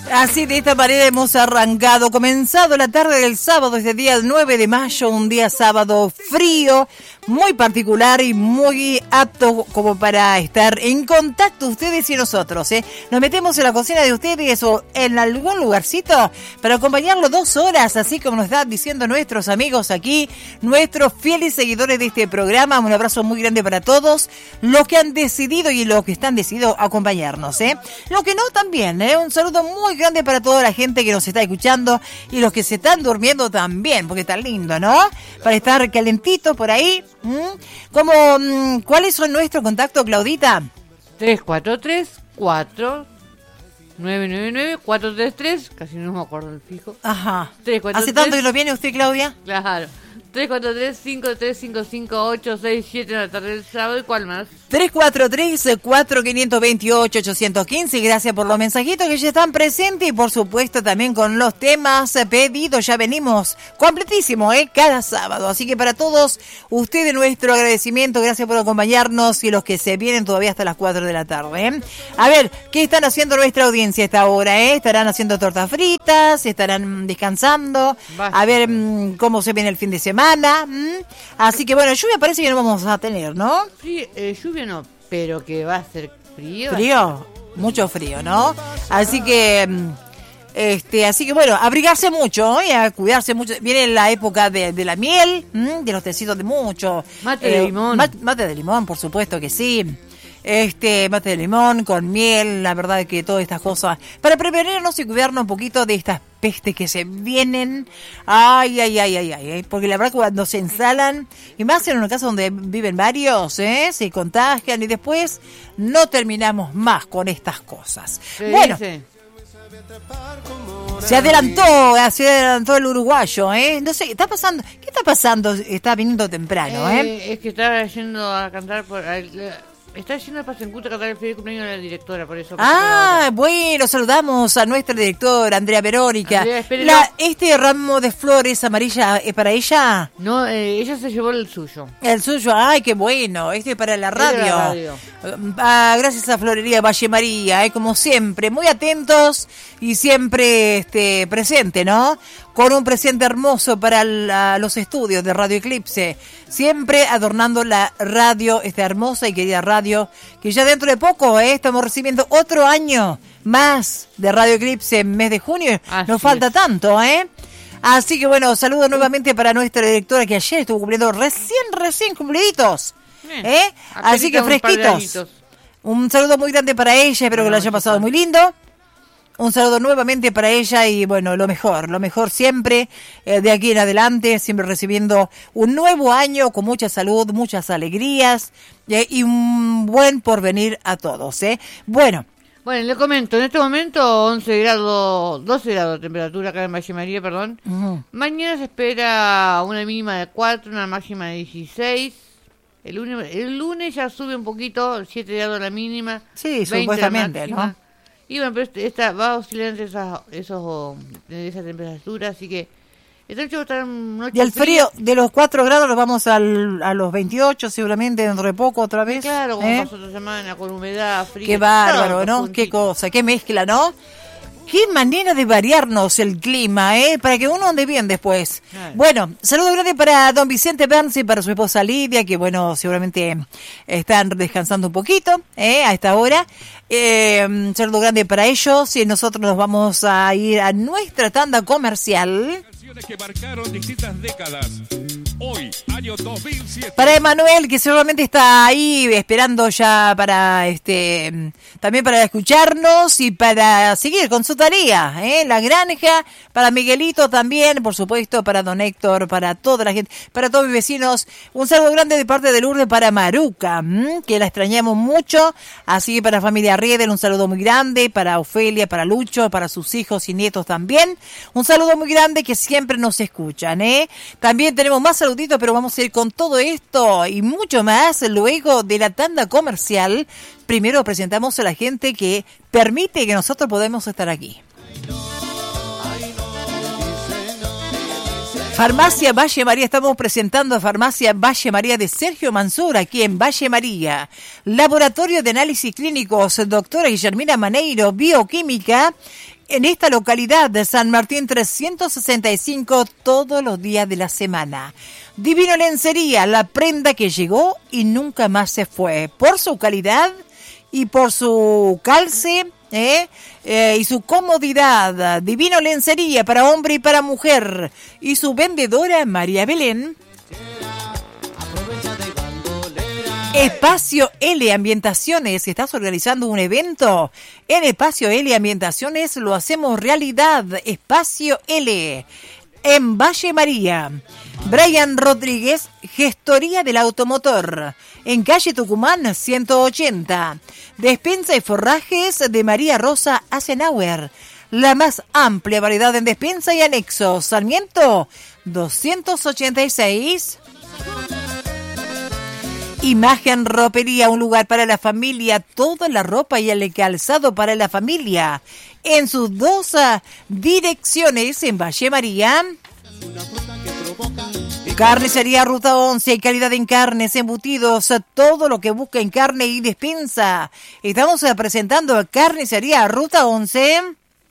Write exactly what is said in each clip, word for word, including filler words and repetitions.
Así, de esta manera hemos arrancado, comenzado la tarde del sábado, este día nueve de mayo, un día sábado frío, muy particular y muy apto como para estar en contacto ustedes y nosotros, ¿eh? Nos metemos en la cocina de ustedes o en algún lugarcito para acompañarlo dos horas, así como nos están diciendo nuestros amigos aquí, nuestros fieles seguidores de este programa. Un abrazo muy grande para todos los que han decidido y los que están decididos acompañarnos, ¿eh? Los que no también, ¿eh? Un saludo muy grande para toda la gente que nos está escuchando y los que se están durmiendo también, porque está lindo, ¿no? Para estar calentito por ahí. ¿Mm? ¿Cómo, mm, ¿Cuáles son nuestros contactos, Claudita? tres cuatro tres, cuatro nueve nueve nueve, cuatro tres tres, casi no me acuerdo el fijo. Ajá. tres, cuatro, ¿Hace tres, tanto que no viene usted, Claudia? Claro. tres cuatro tres, cinco tres cinco cinco, ocho seis siete en la tarde del sábado. ¿Y cuál más? tres cuatro tres, cuatro cinco dos ocho, ocho uno cinco. Gracias por los mensajitos que ya están presentes y por supuesto también con los temas pedidos. Ya venimos completísimo, ¿eh? Cada sábado. Así que para todos ustedes nuestro agradecimiento. Gracias por acompañarnos y los que se vienen todavía hasta las cuatro de la tarde, ¿eh? A ver, ¿qué están haciendo nuestra audiencia a esta hora, eh? ¿Estarán haciendo tortas fritas? ¿Estarán descansando? Basta. A ver mmm, cómo se viene el fin de semana. ¿Mm? Así que bueno, lluvia parece que no vamos a tener, ¿no? Sí, eh, lluvia no, pero que va a ser frío. Frío, mucho frío, ¿no? Así que, este, así que bueno, abrigarse mucho, ¿eh? A cuidarse mucho. Viene la época de, de la miel, ¿m? De los tecitos de mucho. Mate eh, de limón. Mate, mate de limón, por supuesto que sí. Este, mate de limón con miel, la verdad que todas estas cosas, para prevenirnos y cuidarnos un poquito de estas pestes que se vienen, ay, ay, ay, ay, ay, porque la verdad que cuando se instalan, y más en una casa donde viven varios, ¿eh? Se contagian y después no terminamos más con estas cosas. Bueno, dice? Se adelantó, se adelantó el uruguayo, ¿eh? No sé, ¿qué está pasando? ¿Qué está pasando? Está viniendo temprano, ¿eh? eh es que estaba yendo a cantar por... Está yendo a Pasencuta a cantar el feliz cumpleaños de la directora, por eso. Ah, bueno, saludamos a nuestra directora, Andrea Verónica. Andrea, la, ¿Este ramo de flores amarilla es para ella? No, eh, ella se llevó el suyo. El suyo, ay, qué bueno, este es para la radio. La radio. Ah, gracias a Florería Valle María, eh, como siempre, muy atentos y siempre este, presente, ¿no? Con un presente hermoso para la, los estudios de Radio Eclipse, siempre adornando la radio, esta hermosa y querida radio, que ya dentro de poco eh, estamos recibiendo otro año más de Radio Eclipse en mes de junio. Así Nos falta es. tanto, ¿eh? Así que bueno, saludo nuevamente para nuestra directora que ayer estuvo cumpliendo recién, recién cumpliditos, ¿eh? Así que fresquitos. Un saludo muy grande para ella, espero que lo haya pasado muy lindo. Un saludo nuevamente para ella y bueno, lo mejor, lo mejor siempre, eh, de aquí en adelante, siempre recibiendo un nuevo año con mucha salud, muchas alegrías eh, y un buen porvenir a todos, ¿eh? Bueno. Bueno, le comento, en este momento once grados, doce grados de temperatura acá en Valle María, perdón. Uh-huh. Mañana se espera una mínima de cuatro, una máxima de dieciséis. El lunes, el lunes ya sube un poquito, siete grados la mínima. Sí, supuestamente, ¿no? Y bueno, pero esta va a oscilar entre esas, esos, esa temperatura, así que esta noche va a estar noche y el frío de los cuatro grados los vamos al, a los veintiocho seguramente dentro de poco otra vez. Sí, claro, como ¿eh? pasó otra semana, con humedad, frío. Qué bárbaro, ¿no? Qué cosa, qué mezcla, ¿no? Qué manera de variarnos el clima, ¿eh? Para que uno ande bien después. Claro. Bueno, saludo grande para don Vicente Bernsi, para su esposa Lidia, que bueno, seguramente están descansando un poquito, ¿eh? A esta hora. Eh, saludo grande para ellos y nosotros nos vamos a ir a nuestra tanda comercial. Que marcaron distintas décadas. Hoy, año dos mil siete. Para Emanuel, que seguramente está ahí esperando ya para este también para escucharnos y para seguir con su tarea, ¿eh? La granja, para Miguelito también, por supuesto, para don Héctor, para toda la gente, para todos mis vecinos. Un saludo grande de parte de Lourdes para Maruca, ¿m? Que la extrañamos mucho. Así que para familia Riedel, un saludo muy grande, para Ofelia, para Lucho, para sus hijos y nietos también. Un saludo muy grande que siempre nos escuchan, ¿eh? También tenemos más saluditos, pero vamos a ir con todo esto y mucho más luego de la tanda comercial. Primero presentamos a la gente que permite que nosotros podamos estar aquí. Farmacia Valle María, estamos presentando a Farmacia Valle María de Sergio Mansur, aquí en Valle María. Laboratorio de Análisis Clínicos, doctora Guillermina Maneiro, Bioquímica, en esta localidad de San Martín trescientos sesenta y cinco todos los días de la semana. Divino Lencería, la prenda que llegó y nunca más se fue. Por su calidad y por su calce ¿eh? Eh, y su comodidad. Divino Lencería para hombre y para mujer. Y su vendedora María Belén. Espacio L Ambientaciones. Si estás organizando un evento en Espacio L Ambientaciones, lo hacemos realidad. Espacio L en Valle María. Brian Rodríguez, Gestoría del Automotor, en calle Tucumán ciento ochenta. Despensa y forrajes de María Rosa Asenauer. La más amplia variedad en despensa y anexos. Sarmiento doscientos ochenta y seis. Imagen Ropería, un lugar para la familia, toda la ropa y el calzado para la familia, en sus dos uh, direcciones en Valle María. Carnicería Ruta once, calidad en carnes, embutidos, todo lo que busca en carne y despensa. Estamos uh, presentando a Carnicería Ruta once.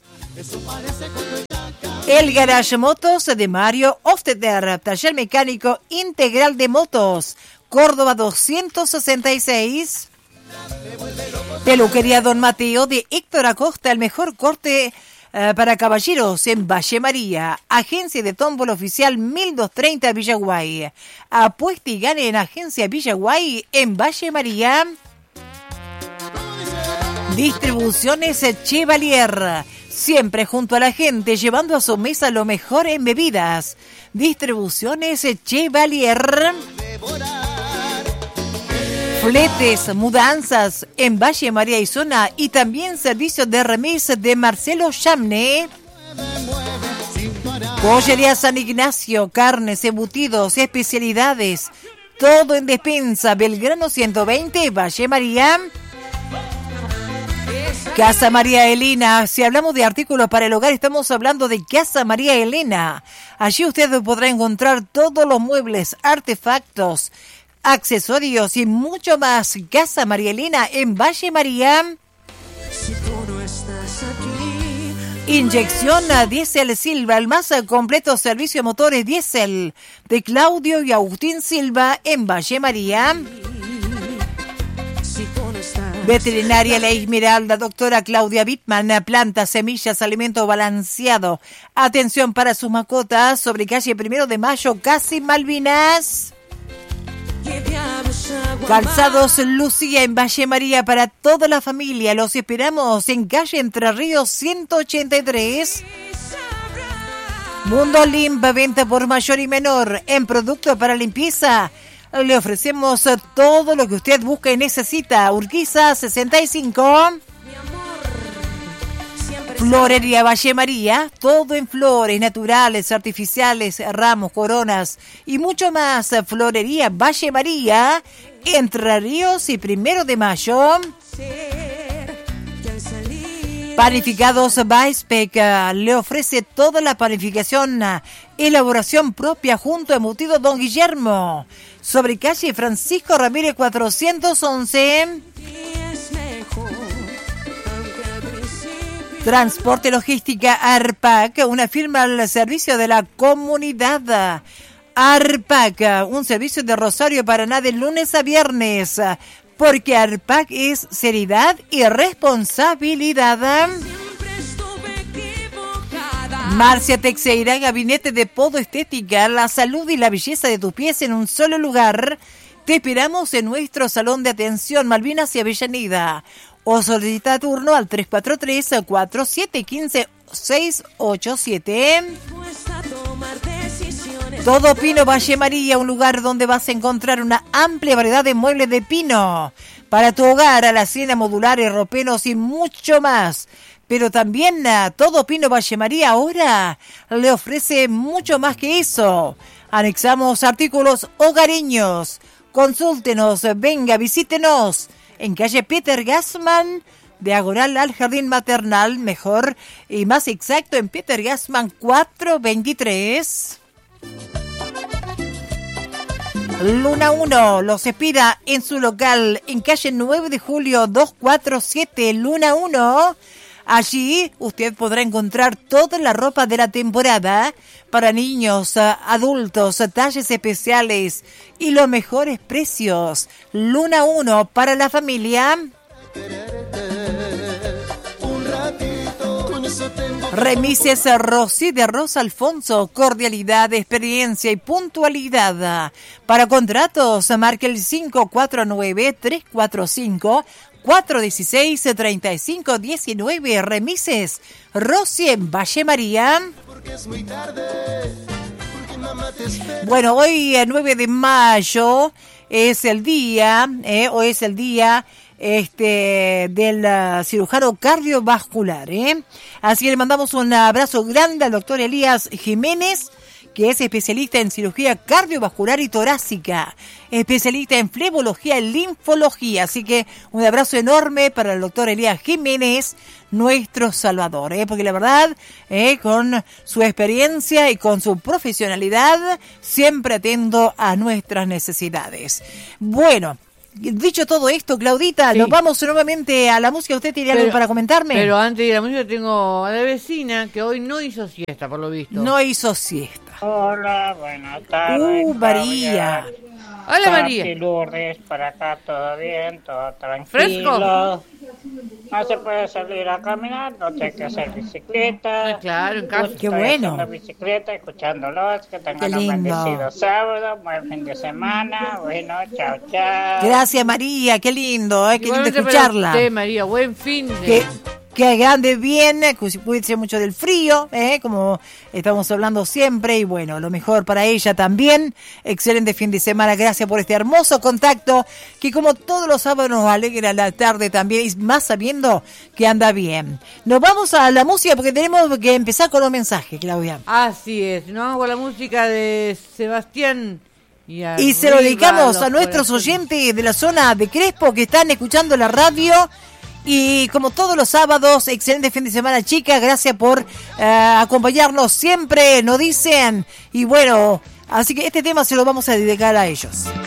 El Garage Motos de Mario Ofteter, taller mecánico integral de motos. Córdoba doscientos sesenta y seis. Peluquería Don Mateo de Héctor Acosta, el mejor corte uh, para caballeros en Valle María. Agencia de tómbola oficial mil doscientos treinta Villaguay. Apuesta y gane en Agencia Villaguay en Valle María. Distribuciones Chevalier, siempre junto a la gente, llevando a su mesa lo mejor en bebidas. Distribuciones Chevalier. Fletes, mudanzas en Valle María y zona, y también servicios de remis de Marcelo Chamne. Pollería San Ignacio, carnes, embutidos, especialidades, todo en despensa. Belgrano ciento veinte, Valle María. Casa María Elena, si hablamos de artículos para el hogar, estamos hablando de Casa María Elena. Allí usted podrá encontrar todos los muebles, artefactos, accesorios y mucho más. Casa María Elena en Valle María. Si tú no estás aquí. Inyección a Diesel Silva, el más completo servicio de motores diésel de Claudio y Agustín Silva en Valle María. Si tú no estás. Veterinaria La Esmeralda, doctora Claudia Wittmann, plantas, semillas, alimento balanceado. Atención para sus mascotas, sobre calle Primero de Mayo, casi Malvinas. Calzados Lucía en Valle María para toda la familia. Los esperamos en calle Entre Ríos ciento ochenta y tres. Mundo Limpa, venta por mayor y menor en productos para limpieza. Le ofrecemos todo lo que usted busca y necesita. Urquiza sesenta y cinco. Florería Valle María, todo en flores naturales, artificiales, ramos, coronas y mucho más. Florería Valle María, Entre Ríos y Primero de Mayo. Panificados Baispec le ofrece toda la panificación, elaboración propia junto a embutido Don Guillermo. Sobre calle Francisco Ramírez cuatrocientos once. Transporte Logística Arpac, una firma al servicio de la comunidad. Arpac, un servicio de Rosario Paraná de lunes a viernes, porque Arpac es seriedad y responsabilidad. Marcia Teixeira, gabinete de podo estética, la salud y la belleza de tus pies en un solo lugar. Te esperamos en nuestro salón de atención Malvinas y Avellaneda. O solicita turno al tres cuatro tres, cuatro siete uno cinco, seis ocho siete. Todo Pino Valle María, un lugar donde vas a encontrar una amplia variedad de muebles de pino para tu hogar, alacena, modulares, roperos y mucho más. Pero también a Todo Pino Valle María ahora le ofrece mucho más que eso. Anexamos artículos hogareños. Consúltenos, venga, visítenos. En calle Peter Gassman, diagonal al Jardín Maternal, mejor y más exacto en Peter Gassman cuatrocientos veintitrés. Luna uno los espera en su local en calle nueve de julio doscientos cuarenta y siete. Luna uno, Allí usted podrá encontrar toda la ropa de la temporada para niños, adultos, talles especiales y los mejores precios. Luna uno para la familia. Remises Rosy de Rosa Alfonso, cordialidad, experiencia y puntualidad. Para contratos, marque el cinco cuatro nueve, tres cuatro cinco, cuatro uno seis, tres cinco uno nueve. Remises Rosy en Valle María. Bueno, hoy nueve de mayo es el día, eh, hoy es el día este del uh, cirujano cardiovascular, ¿eh? Así que le mandamos un abrazo grande al doctor Elías Jiménez, que es especialista en cirugía cardiovascular y torácica, especialista en flebología y linfología. Así que un abrazo enorme para el doctor Elías Jiménez, nuestro salvador, ¿eh? Porque la verdad, ¿eh? con su experiencia y con su profesionalidad, siempre atento a nuestras necesidades. Bueno, dicho todo esto, Claudita, sí. Nos vamos nuevamente a la música. ¿Usted tiene pero, algo para comentarme? Pero antes de ir a la música tengo a la vecina que hoy no hizo siesta, por lo visto. No hizo siesta. Hola, buenas tardes. Uh, María. Hola, María. Tati Lourdes, para acá todo bien, todo tranquilo. ¿Fresco? No se puede salir a caminar, no hay que hacer bicicleta. Ah, claro, en casa. Qué bueno. Haciendo bicicleta, escuchándolos, que tengan un bendecido sábado, buen fin de semana. Bueno, chao, chao. Gracias, María, qué lindo, eh, qué lindo escucharla. Usted, María, buen fin de... Que, que ande bien, cuídese mucho del frío, eh, como estamos hablando siempre, y bueno, lo mejor para ella también. Excelente fin de semana, gracias por este hermoso contacto, que como todos los sábados nos alegra la tarde también, y más sabiendo que anda bien. Nos vamos a la música porque tenemos que empezar con los mensajes, Claudia. Así es, nos vamos con la música de Sebastián. Y, y se lo dedicamos a nuestros oyentes de la zona de Crespo que están escuchando la radio. Y como todos los sábados, excelente fin de semana, chicas. Gracias por uh, acompañarnos siempre, nos dicen. Y bueno, así que este tema se lo vamos a dedicar a ellos.